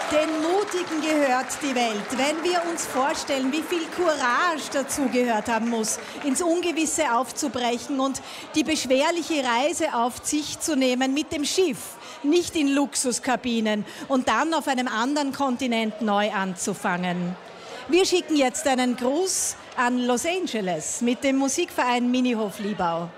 Den Mutigen gehört die Welt. Wenn wir uns vorstellen, wie viel Courage dazugehört haben muss, ins Ungewisse aufzubrechen und die beschwerliche Reise auf sich zu nehmen mit dem Schiff, nicht in Luxuskabinen und dann auf einem anderen Kontinent neu anzufangen. Wir schicken jetzt einen Gruß an Los Angeles mit dem Musikverein Minihof Liebau.